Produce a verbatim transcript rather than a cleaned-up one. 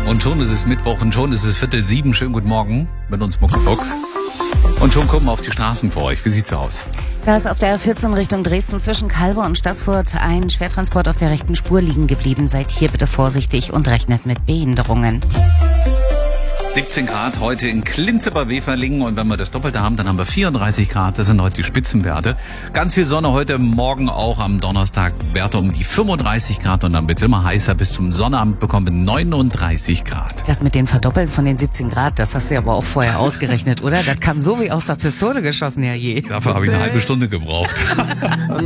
Und schon ist es Mittwoch und schon ist es Viertel sieben. Schönen guten Morgen mit uns Muckefuchs. Und schon kommen wir auf die Straßen vor euch. Wie sieht's aus? Da ist auf der R vierzehn Richtung Dresden zwischen Kalbe und Staßfurt ein Schwertransport auf der rechten Spur liegen geblieben. Seid hier bitte vorsichtig und rechnet mit Behinderungen. siebzehn Grad heute in Klinze bei Weferlingen, und wenn wir das Doppelte haben, dann haben wir vierunddreißig Grad. Das sind heute die Spitzenwerte. Ganz viel Sonne heute Morgen, auch am Donnerstag Werte um die fünfunddreißig Grad, und dann wird es immer heißer. Bis zum Sonnabend bekommen wir neununddreißig Grad. Das mit den Verdoppeln von den siebzehn Grad, das hast du ja aber auch vorher ausgerechnet, oder? Das kam so wie aus der Pistole geschossen, ja je. Dafür habe ich eine halbe Stunde gebraucht.